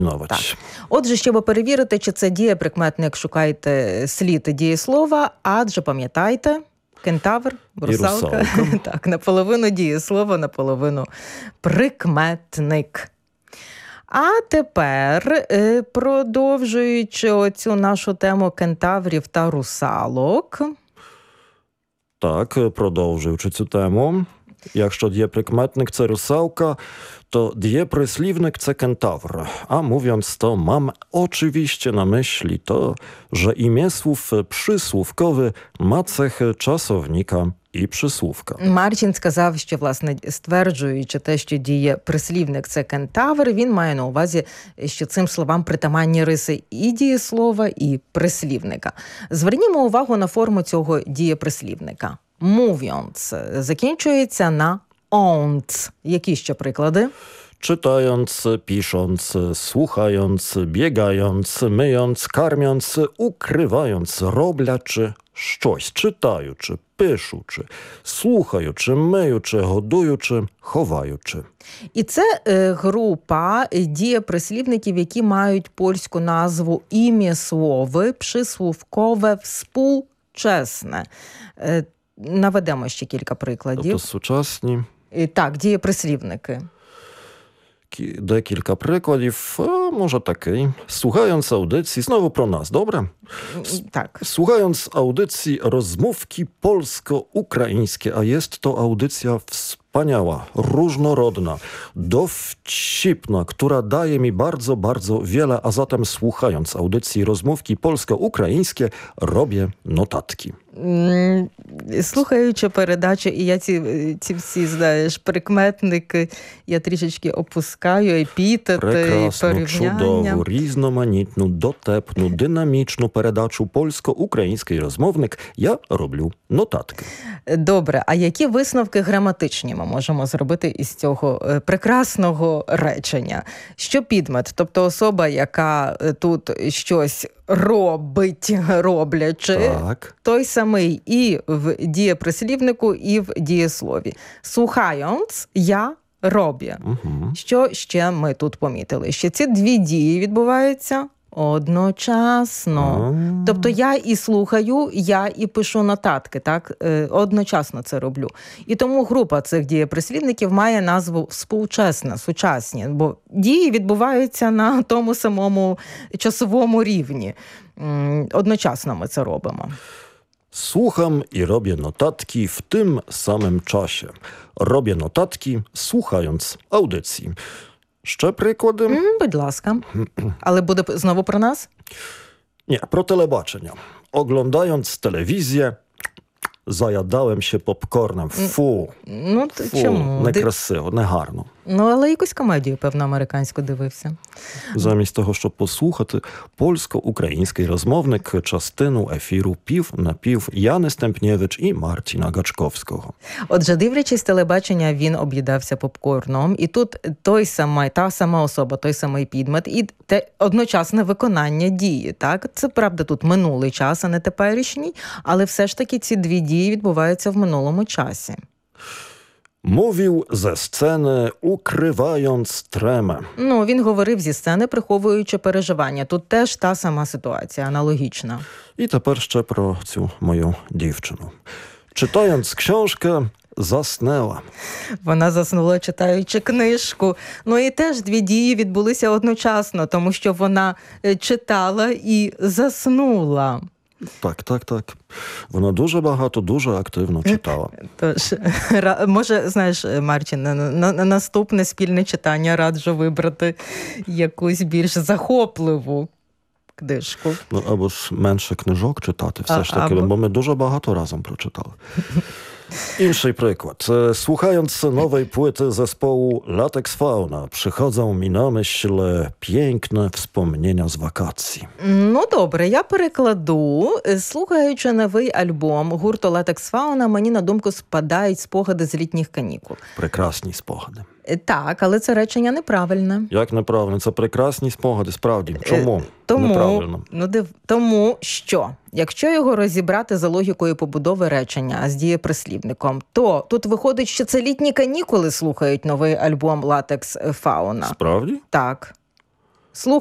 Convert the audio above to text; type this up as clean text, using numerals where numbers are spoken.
Так. Отже, щоб перевірити, чи це дієприкметник, шукайте слід дієслова, адже пам'ятайте, кентавр, русалка. Так, наполовину дієслово, наполовину прикметник. А тепер, продовжуючи оцю нашу тему кентаврів та русалок. Так, продовжуючи цю тему. Якщо дієприкметник – це русалка, to dieprysłównik to kentawr. A mówiąc to, mam oczywiście na myśli to, że imię słów przysłówkowy ma cechy czasownika і присłówka. Марчин сказав, що, власне, стверджуючи те, що дієприслівник – це кентавр, він має на увазі, що цим словам притаманні риси і дієслова, і прислівника. Звернімо увагу на форму цього дієприслівника. Mówiąc закінчується на «onc». Які ще приклади? Czytając, pisząc, słuchając, biegając, myjąc, karmiąc, ukrywając, роблячи щось, читаючи, пишучи, слухаючи, миючи, годуючи, ховаючи. І це група дієприслівників, які мають польську назву ім'яслови, прислівкове, współczesne. Наведемо ще кілька прикладів. Тобто сучасні. Так, дієприслівники. Декілька прикладів, może такий. Słuchając audycji, znowu pro nas, dobre? Tak. Słuchając audycji rozmówki polsko-ukraińskie, a jest to audycja wspaniała, różnorodna, dowcipna, która daje mi bardzo, bardzo wiele, a zatem słuchając audycji rozmówki polsko-ukraińskie, robię notatki. Слухаючи передачу, і я ці всі, знаєш, прикметники, я трішечки опускаю, епітети, порівняння. Чудову, різноманітну, дотепну, динамічну передачу польсько-український розмовник, я роблю нотатки. Добре, а які висновки граматичні ми можемо зробити із цього прекрасного речення? Що підмет, тобто особа, яка тут щось робить, роблячи, так. Той самий і в дієприслівнику, і в дієслові. Słuchając, я роблю. Угу. Що ще ми тут помітили? Що ці дві дії відбуваються одночасно. Тобто я і слухаю, я і пишу нотатки, так? Одночасно це роблю. І тому група цих дієприслівників має назву współczesne, сучасні, бо дії відбуваються на тому самому часовому рівні. Одночасно ми це робимо. Słucham i robię notatki w tym samym czasie. Robię notatki, słuchając audycji. Ще приклади? Будь ласка. Але буде знову про нас? Ні, про телебачення. Oglądając telewizję, zajadałem się popcornem. Фу. Ну, чому? Некрасиво, негарно. Ну, але якусь комедію, певно, американську дивився. Замість того, щоб послухати польсько-український розмовник частину ефіру «Пів на пів» Яни Стемпнєвич і Марціна Гачковського. Отже, дивлячись телебачення, він об'їдався попкорном. І тут та сама особа, той самий підмет і те одночасне виконання дії. Так? Це, правда, тут минулий час, а не теперішній, але все ж таки ці дві дії відбуваються в минулому часі. Mówił ze sceny, ukrywając tremę. Ну, він говорив зі сцени, приховуючи переживання. Тут теж та сама ситуація, аналогічна. І тепер ще про цю мою дівчину. Читając książkę, заснула. Вона заснула, читаючи книжку. Ну і теж дві дії відбулися одночасно, тому що вона читала і заснула. Так. Вона дуже багато, дуже активно читала. Тож, може, знаєш, Марчин, на наступне спільне читання раджу вибрати якусь більш захопливу книжку. Ну, або ж менше книжок читати, все ж таки, бо ми дуже багато разом прочитали. Інший приклад. Słuchając nowej płyty zespołu Latex Fauna, przychodzą mi na myśl piękne wspomnienia z wakacji. Ну, добре, я перекладу. Слухаючи новий альбом гурту Latex Fauna, мені на думку спадають спогади з літніх канікул. Прекрасні спогади. Так, але це речення неправильне. Як неправильно? Це прекрасні спогади, справді. Чому неправильно? Тому що, якщо його розібрати за логікою побудови речення з дієприслівником, то тут виходить, що це літні канікули слухають новий альбом Latex Fauna. Справді? Так. Слухаємо.